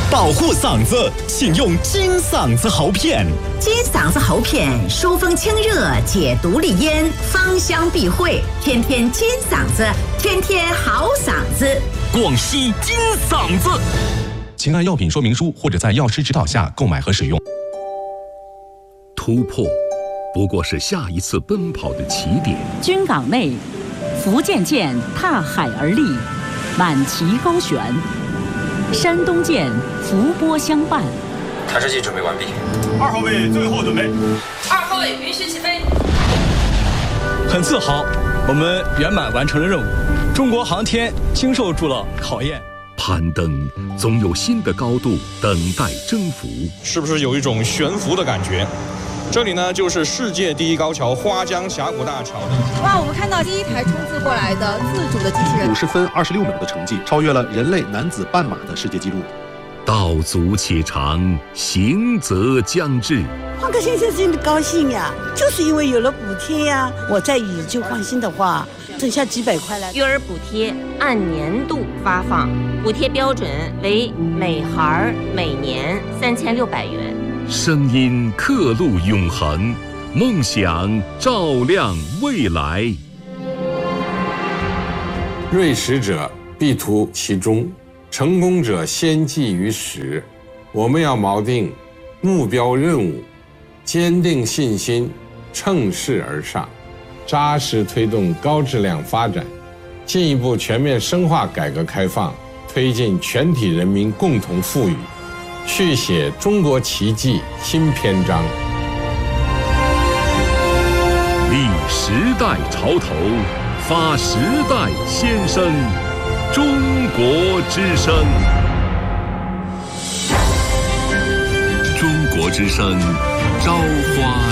保护嗓子，请用金嗓子喉片。 金嗓子喉片疏风清热，解毒利咽，芳香避秽，天天金嗓子，天天好嗓子。 广西金嗓子。 请按药品说明书或者在药师指导下购买和使用。 突破不过是下一次奔跑的起点。 军港内，福建舰踏海而立，满旗高悬；山东舰伏波相伴。 弹射器准备完毕。 2号位最后准备。 2号位允许起飞。 很自豪，我们圆满完成了任务。中国航天经受住了考验。 攀登总有新的高度等待征服。 是不是有一种悬浮的感觉？这里呢，就是世界第一高桥花江峡谷大桥。 哇，我们看到第一台冲刺过来的自主的机器人， 50分26秒的成绩，超越了人类男子半马的世界纪录。 道阻且长，行则将至。 换个先生真的高兴呀，就是因为有了补贴呀。我再以旧换新的话，剩下几百块了。 育儿补贴按年度发放，补贴标准为每孩每年3600元。 声音刻录永恒，梦想照亮未来。 锐实者必图其中，成功者先记于始。我们要锚定目标任务，坚定信心，乘势而上，扎实推动高质量发展，进一步全面深化改革开放，推进全体人民共同富裕，续写中国奇迹新篇章。 立时代潮头，发时代先声，中国之声。中国之声，朝花